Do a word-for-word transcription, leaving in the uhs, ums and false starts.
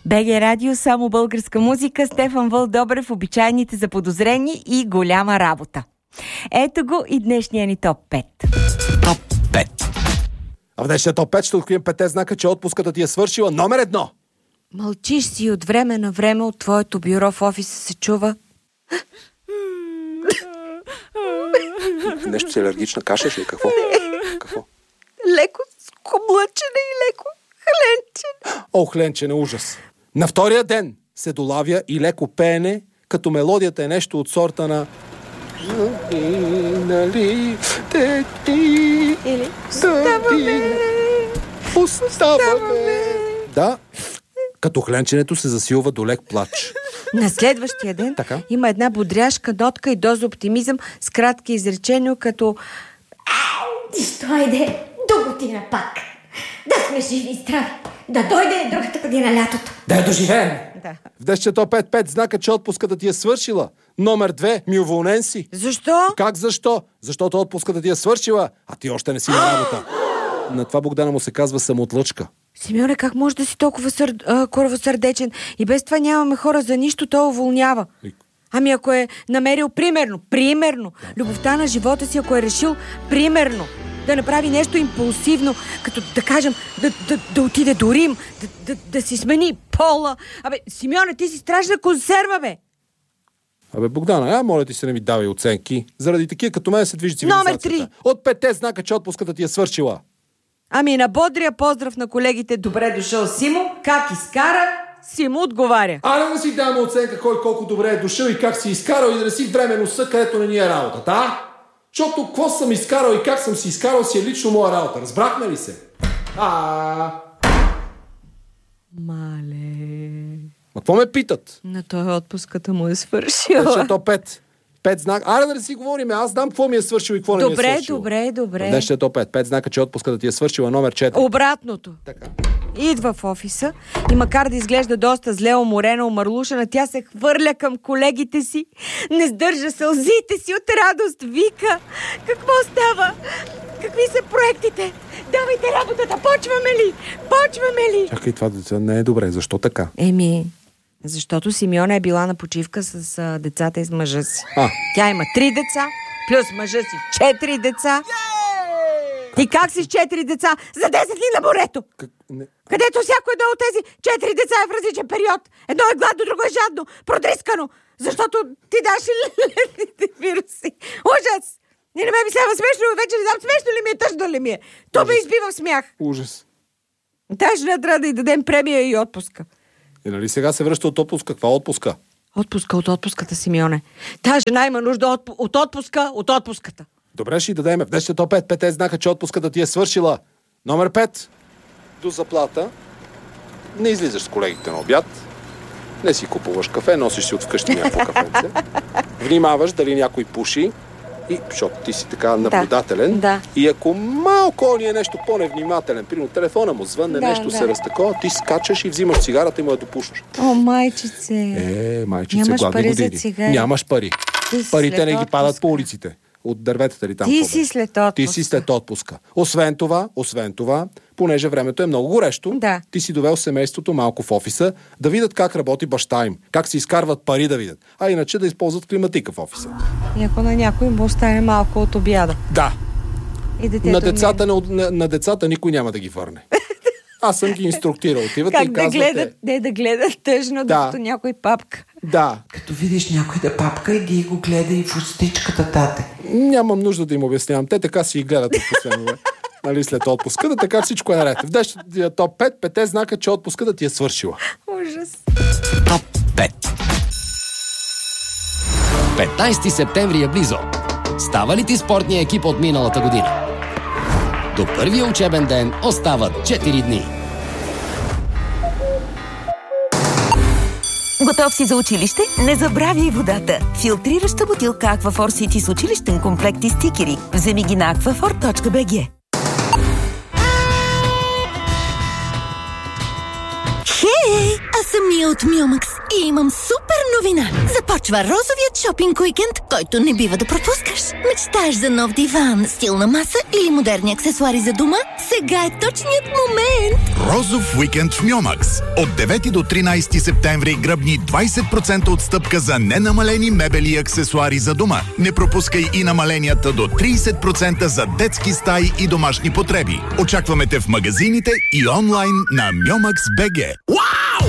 БГ Радио, само българска музика, Стефан Вълдобрев, обичайните заподозрени и голяма работа. Ето го и днешния ни топ пет. Топ пет. А в днешния топ пет ще открием петте знака, че отпуската ти е свършила. Номер едно. Мълчиш си и от време на време от твоето бюро в офиса се чува. Нещо си алергична, кашаш ли? Какво? Какво? Леко скоблъчене и леко хленчене. О, хленчене, ужас. На втория ден се долавя и леко пеене, като мелодията е нещо от сорта на нали, те ти или оставаме, оставаме. Да, като хленченето се засилва до лек плач. На следващия ден така? Има една бодряшка нотка и доза оптимизъм с кратки изречения, като дойде до година пак. Да сме живи и здрави. Да дойде другата година лятото. Да я доживеем. Да. В днешния топ пет пет знака, че отпуската ти е свършила. Номер две, ми уволнен си. Защо? Как защо? Защото отпуската ти е свършила, а ти още не си на работа. На това Богдана му се казва самоотлъчка. Симеоне, как може да си толкова сър... а, коравосърдечен? И без това нямаме хора за нищо, той уволнява. Ами ако е намерил примерно, примерно, любовта на живота си, ако е решил примерно да направи нещо импулсивно, като да кажем, да, да, да отиде до Рим, да, да, да си смени пола. Абе, Симеоне, ти си страшна консерва, бе! Абе, Богдана, а моля ти се не ми давай оценки. Заради такива като мен се движи цивилизацията. Номер три. От петте знака, че отпуската ти е свършила. Ами на бодрия поздрав на колегите, добре дошъл, Симо, как изкара? Симо отговаря. А не да си даваме оценка кой колко добре е дошъл и как си изкарал и да не си време носа, където не ни е работата, а? Защото какво съм изкарал и как съм си изкарал си е лично моя работа. Разбрахме ли се? А. Мале. Ма какво ме питат? На той отпуската му е свършила. Защото пет. Пет знака. Аре да не си говорим, аз знам какво ми е свършил и какво не ми е свършил. Добре, добре, добре. Днес е топ пет. Пет знака, че отпуската ти е свършила. Номер четири. Обратното. Така. Идва в офиса и макар да изглежда доста зле, уморена, омърлушена, тя се хвърля към колегите си, не сдържа сълзите си от радост, вика: какво става? Какви са проектите? Давайте работата, почваме ли? Почваме ли? Чакай, това не е добре. Защо така? Еми, защото Симеона е била на почивка с а, децата и с мъжа си. А. Тя има три деца, плюс мъжа си четири деца. И как си с четири деца за десет дни на морето? Как... Не... Където всяко едно от тези четири деца е в различен период. Едно е гладно, друго е жадно, продрискано. Защото ти даш летните вируси. Ужас! И не ме ми става смешно, вече не знам смешно ли ми е, тъжно ли ми е. То ме избива в смях. Ужас. Тази жена трябва да й дадем премия и отпуска. И нали сега се връща от отпуска? Каква отпуска? Отпуска от отпуската, Симеоне. Тази жена има нужда от, от отпуска от отпуската. Добре, ще й дадем. В днешния топ пет. Пете знака, че отпуската ти е свършила. Номер пет. До заплата. Не излизаш с колегите на обяд. Не си купуваш кафе, носиш си от вкъщи някакво кафенце. Внимаваш дали някой пуши. И, защото ти си така наблюдателен. Да, да. И ако малко ни е нещо по-невнимателен, примерно телефона му звънне, да, нещо да. се разтакова, ти скачаш и взимаш цигарата и му я допушваш. О, майчице. Е, майчице, Нямаш гладни пари години. за цигари. Нямаш пари. Парите не ги отпуска. падат по улиците. От дърветата ли там? Ти по-бе? си след отпуска. Ти си след отпуска. Освен това, освен това, понеже времето е много горещо, да. ти си довел семейството малко в офиса, да видят как работи баща им, как си изкарват пари да видят, а иначе да използват климатика в офиса. И ако на някой му остане малко от обяда. Да. И детето На децата, не... на, на, на децата никой няма да ги върне. Аз съм ги инструктирал. Отивате Как и да казвате... гледат, не да гледат тъжно, Да. докато някой папка. Да. Като видиш някой да папка, иди и го гледа и в устичката, тате. Нямам нужда да им обяснявам. Те така си и гледат в последно време. Нали, след отпуска, да така всичко е наред. В днешния топ пет, пете знака, че отпуска да ти е свършила. Ужас. Топ пет. петнайсети септември е близо. Става ли ти спортния екип от миналата година? До първия учебен ден остават четири дни. Готов си за училище? Не забравяй водата. Филтрираща бутилка Aquaphor City с училищен комплект и стикери. Вземи ги на aquaphor точка би джи. Хей, аз съм Мия от Милмакс. И имам супер новина! Започва розовият шопинг уикенд, който не бива да пропускаш. Мечтаеш за нов диван, стилна маса или модерни аксесуари за дома? Сега е точният момент! Розов уикенд в Мьомакс. От девети до тринайсети септември гръбни двайсет процента отстъпка за ненамалени мебели и аксесуари за дома. Не пропускай и намаленията до трийсет процента за детски стаи и домашни потреби. Очакваме те в магазините и онлайн на Мьомакс точка би джи. Вау!